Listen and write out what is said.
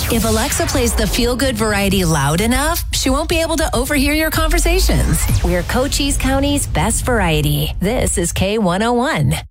If Alexa plays the feel-good variety loud enough, she won't be able to overhear your conversations. We're Cochise County's best variety. This is K101.